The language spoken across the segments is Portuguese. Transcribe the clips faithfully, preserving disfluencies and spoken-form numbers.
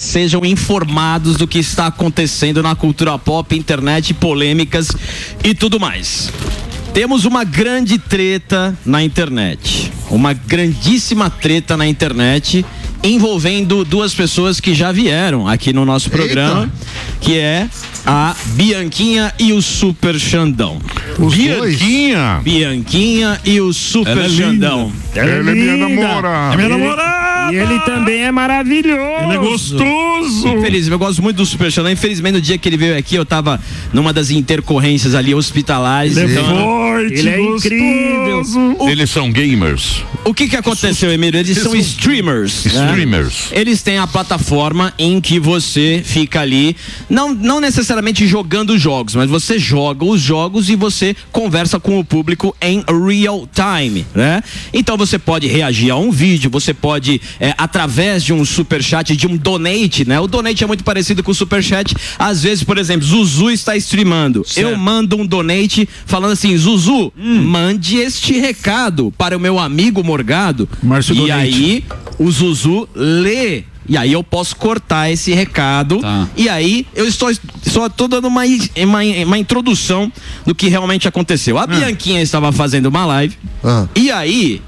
sejam informados do que está acontecendo na cultura pop, internet, polêmicas e tudo mais. Temos uma grande treta na internet, uma grandíssima treta na internet envolvendo duas pessoas que já vieram aqui no nosso programa. Eita. Que é a Bianquinha e o Super Xandão. Os Bianquinha? Dois. Bianquinha e o Super Ela é Xandão. Ela, Ela é minha namorada. É minha namorada. E ele também é maravilhoso. Ele é gostoso. Infelizmente, eu gosto muito do Super Xandão. Infelizmente, no dia que ele veio aqui, eu tava numa das intercorrências ali hospitalares. Ele então, é forte, ele é incrível. O, Eles são gamers. O que que aconteceu, Emílio? Eles, Eles são, são streamers. Streamers. Né? Eles têm a plataforma em que você fica ali, não, não necessariamente jogando jogos, mas você joga os jogos e você conversa com o público em real time, né? Então você pode reagir a um vídeo, você pode, é, através de um superchat, de um donate, né? O donate é muito parecido com o superchat. Às vezes, por exemplo, Zuzu está streamando. Certo. Eu mando um donate falando assim, Zuzu, hum. mande este recado para o meu amigo Morgado. Márcio e donate. Aí o Zuzu lê. E aí eu posso cortar esse recado. Tá. E aí eu estou só estou dando uma, uma, uma introdução do que realmente aconteceu. A ah. Bianquinha estava fazendo uma live. Ah. E aí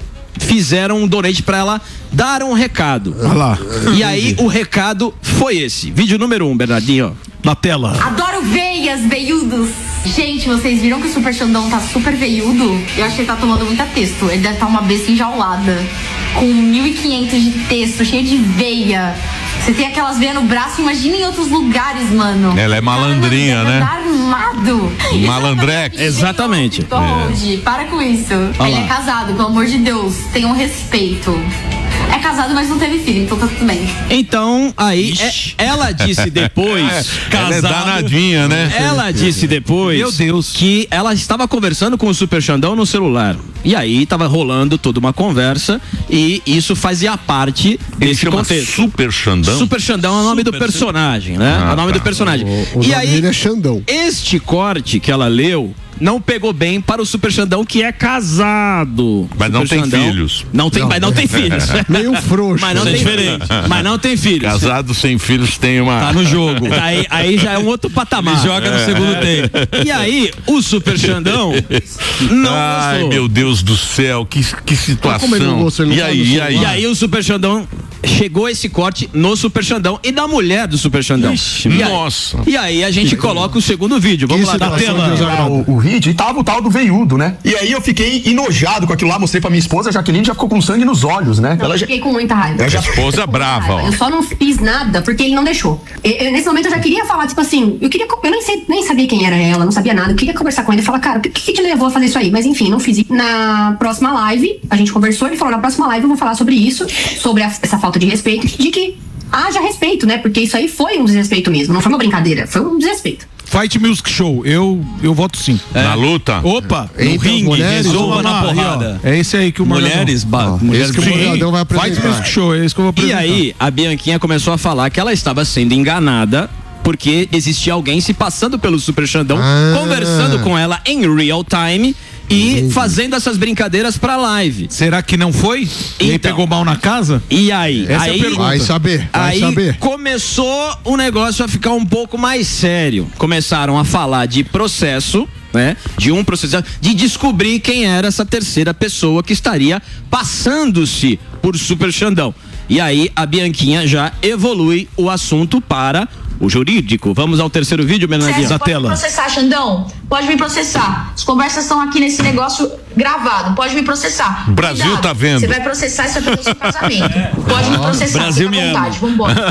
fizeram um donate para ela dar um recado. Ah lá. E aí o recado foi esse. Vídeo número um, Bernardinho. Na tela. Adoro veias, veiudos. Gente, vocês viram que o Super Xandão tá super veiudo? Eu acho que ele tá tomando muita texto. Ele deve estar uma besta enjaulada. Com mil e quinhentos de texto, cheio de veia. Você tem aquelas veias no braço, imagina em outros lugares, mano. Ela é malandrinha, cara, né? Tá armado. Malandrex. Exatamente. É. Para com isso. Olha ele lá. é casado, pelo amor de Deus. Tenham respeito. É casado, mas não teve filho, então tá tudo bem. Então, aí, é, ela disse depois... É, ela é danadinha, né? Ela disse depois... Meu Deus. Que ela estava conversando com o Super Xandão no celular. E aí, tava rolando toda uma conversa e isso fazia parte Ele desse chama contexto. Super Xandão? Super Xandão é o nome Super do personagem, né? Ah, é o nome tá. do personagem. O, o e nome aí, dele é Xandão. este corte que ela leu não pegou bem para o Super Xandão, que é casado. Mas Super não tem Xandão, filhos. Não tem, Não. mas não tem filhos. Meio frouxo. Mas não É tem diferente. Mas não tem filhos. Casado sem filhos tem uma... Tá no jogo. Aí, aí já é um outro patamar. Ele joga no segundo tempo. E aí, o Super Xandão não Ai, gostou. meu Deus do céu, que, que situação. Como ele não gostou, ele não e tá aí, no e celular? aí? E aí o Super Xandão, chegou esse corte no Super Xandão e da mulher do Super Xandão. Ixi, e aí, nossa. E aí a gente coloca o segundo vídeo. Vamos lá, na tela. O, o vídeo e tava o tal do veiudo, né? E aí eu fiquei enojado com aquilo lá, mostrei pra minha esposa, a Jaqueline já ficou com sangue nos olhos, né? Não, Ela eu já... fiquei com muita raiva. Eu já- Esposa brava, ó. Eu só não fiz nada porque ele não deixou. Eu- eu, nesse momento eu já queria falar, tipo assim, eu queria. Eu nem, sei, nem sabia quem era ela, não sabia nada. Eu queria conversar com ele e falar, cara, o que, que te levou a fazer isso aí? Mas enfim, não fiz. Na próxima live, a gente conversou, ele falou, na próxima live eu vou falar sobre isso, sobre a- essa falta de respeito, de que haja respeito, né? Porque isso aí foi um desrespeito mesmo, não foi uma brincadeira, foi um desrespeito. Fight Music Show, eu, eu voto sim. Na luta? Opa, Entre no as ringue, mulheres, resolva ou na na- porrada. É esse aí que o Morgadão- Mulheres, ba- Ó, mulheres esse que o sim. Morgadão vai apresentar. Fight Music Show, é esse que eu vou E apresentar. aí, a Bianquinha começou a falar que ela estava sendo enganada porque existia alguém se passando pelo Super Xandão, Ah. conversando com ela em real time e fazendo essas brincadeiras pra live. Será que não foi? E aí Então. pegou mal na casa? E aí? Essa é a aí, pergunta. Vai saber, vai Aí saber. começou o negócio a ficar um pouco mais sério. Começaram a falar de processo, né? De um processo, de descobrir quem era essa terceira pessoa que estaria passando-se por Super Xandão. E aí a Bianquinha já evolui o assunto para o jurídico. Vamos ao terceiro vídeo, Bernardinho. Certo, Da pode tela. me processar, Xandão. Pode me processar. As conversas estão aqui nesse negócio gravado. Pode me processar. O Brasil Cuidado, tá vendo. Você vai processar e você vai perder o seu casamento. Pode me processar. Brasil fica à me vontade. ama. Vambora.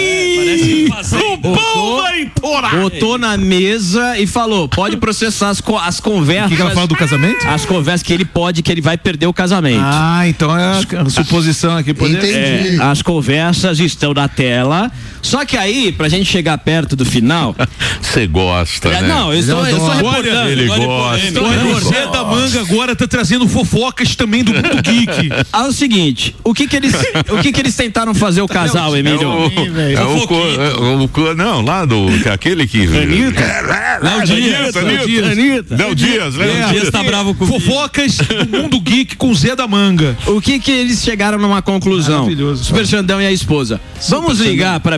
Ih, o pão Botou- vai torar. Botou na mesa e falou: pode processar as, co- as conversas. O que, que ela fala do casamento? As conversas que ele pode, que ele vai perder o casamento. Ah, então é a, a suposição aqui. Poder... Entendi. É, as conversas estão na tela. Só que aí, pra gente chegar perto do final. Você gosta, É, né? não, eu estou, eu estou adora. reportando. Ele Olha, gosta. Então, Olha, o Zé da Manga agora tá trazendo fofocas também do mundo geek. Ah, o seguinte, o que que eles, o que que eles tentaram fazer o casal, É Emílio? o, é o, co- é o co- não, lá do, aquele que... Léo Dias, Léo Dias. Anitta. Léo Dias, Léo É, Dias. tá bravo comigo. Fofocas do mundo geek com o Zé da Manga. O que que eles chegaram numa conclusão? Maravilhoso. Super Xandão e a esposa. Vamos ligar para